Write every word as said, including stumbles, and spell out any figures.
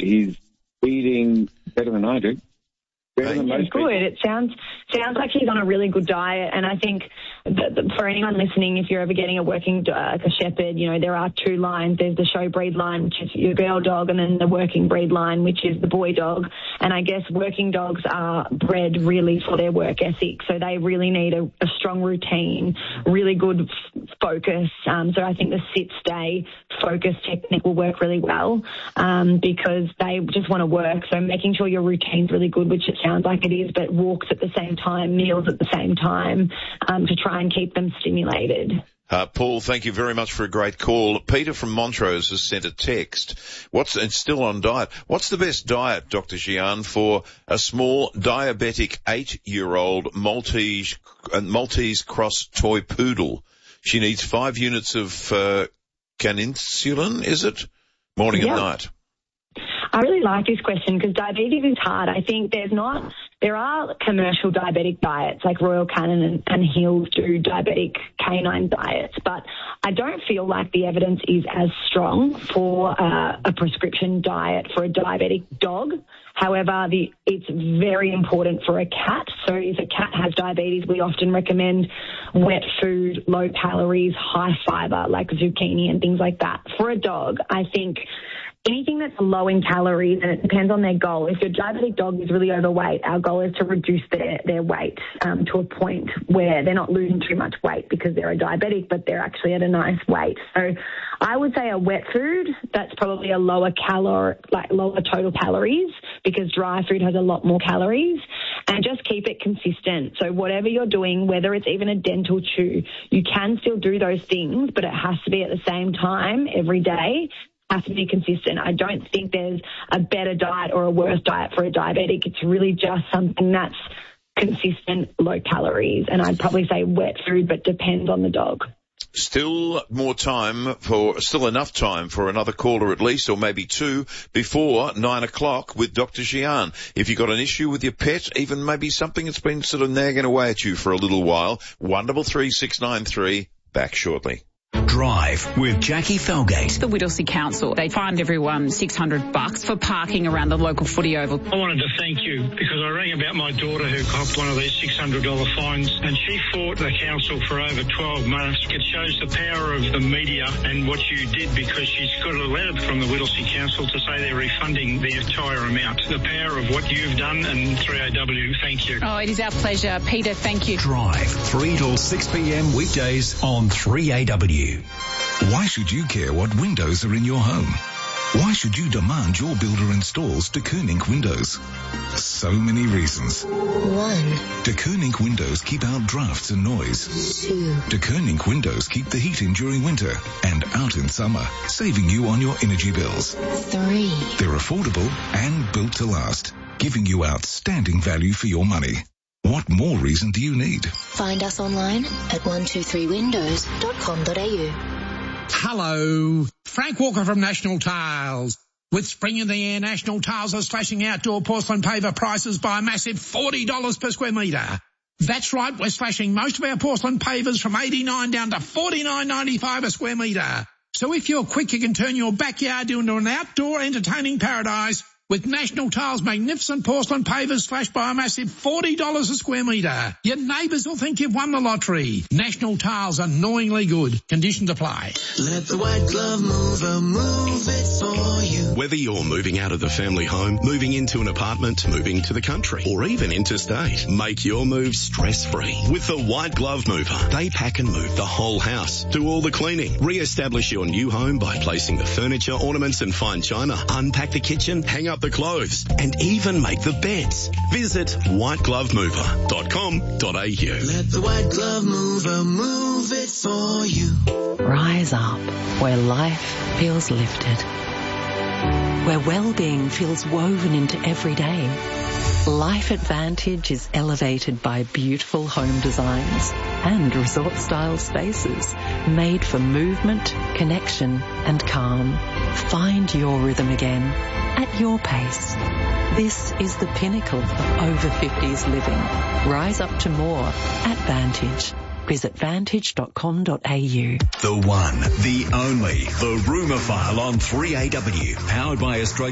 he's eating better than I do. Better than most Good. people. It sounds sounds like he's on a really good diet, and I think that, that for anyone listening, if you're ever getting a working uh, a shepherd, you know there are two lines. There's the show breed line, which is your girl dog, and then the working breed line, which is the boy dog. And I guess working dogs are bred really for their work ethic, so they really need a, a strong routine, really good f- focus. Um, so I think the sit stay focus technique will work really well um, because they just want to work. So making sure your routine's really good, which it sounds like it is, but walks at the same time, meals at the same time, um, to try and keep them stimulated. Uh, Paul, thank you very much for a great call. Peter from Montrose has sent a text. What's, it's still on diet. What's the best diet, Doctor Gian, for a small diabetic eight-year-old Maltese, uh, Maltese cross toy poodle? She needs five units of, uh, caninsulin, is it? Morning Yep. and night. I really like this question because diabetes is hard. I think there's not, there are commercial diabetic diets like Royal Canin and, and Hills do diabetic canine diets, but I don't feel like the evidence is as strong for uh, a prescription diet for a diabetic dog. However, the, it's very important for a cat. So if a cat has diabetes, we often recommend wet food, low calories, high fiber, like zucchini and things like that. For a dog, I think anything that's low in calories, and it depends on their goal. If your diabetic dog is really overweight, our goal is to reduce their, their weight um, to a point where they're not losing too much weight because they're a diabetic, but they're actually at a nice weight. So I would say a wet food, that's probably a lower calor, like lower total calories, because dry food has a lot more calories, and just keep it consistent. So whatever you're doing, whether it's even a dental chew, you can still do those things, but it has to be at the same time every day. Has to be consistent. I don't think there's a better diet or a worse diet for a diabetic. It's really just something that's consistent, low calories, and I'd probably say wet food, but depends on the dog. Still more time for, still enough time for another caller at least, or maybe two, before nine o'clock with Doctor Gian. If you've got an issue with your pet, even maybe something that's been sort of nagging away at you for a little while, one double three six nine three, back shortly. Drive with Jackie Felgate. The Whittlesea Council, they fined everyone six hundred bucks for parking around the local footy oval. I wanted to thank you because I rang about my daughter who copped one of these six hundred dollars fines, and she fought the council for over twelve months. It shows the power of the media and what you did, because she's got a letter from the Whittlesea Council to say they're refunding the entire amount. The power of what you've done, and three A W, thank you. Oh, it is our pleasure. Peter, thank you. Drive, three till six p.m. weekdays on three A W. Why should you care what windows are in your home? Why should you demand your builder installs De Koning windows? So many reasons. One. De Koning windows keep out drafts and noise. Two. De Koning windows keep the heat in during winter and out in summer, saving you on your energy bills. Three. They're affordable and built to last, giving you outstanding value for your money. What more reason do you need? Find us online at one two three windows dot com dot a u. Hello, Frank Walker from National Tiles. With spring in the air, National Tiles are slashing outdoor porcelain paver prices by a massive forty dollars per square metre. That's right, we're slashing most of our porcelain pavers from eighty-nine dollars down to forty-nine ninety-five a square metre. So if you're quick, you can turn your backyard into an outdoor entertaining paradise with National Tiles' magnificent porcelain pavers slashed by a massive forty dollars a square metre. Your neighbours will think you've won the lottery. National Tiles, annoyingly good. Conditions apply. Let the White Glove Mover move it for you. Whether you're moving out of the family home, moving into an apartment, moving to the country, or even interstate, make your move stress-free with the White Glove Mover. They pack and move the whole house, do all the cleaning, re-establish your new home by placing the furniture, ornaments and fine china, unpack the kitchen, hang up the clothes, and even make the beds. Visit white glove mover dot com dot a u. Let the White Glove Mover move it for you. Rise up where life feels lifted, where well-being feels woven into every day. Life Advantage is elevated by beautiful home designs and resort-style spaces made for movement, connection and calm. Find your rhythm again at your pace. This is the pinnacle of over fifties living. Rise up to more at Vantage. Visit vantage dot com dot a u. The one, the only, the Rumour File on three A W. Powered by Australia.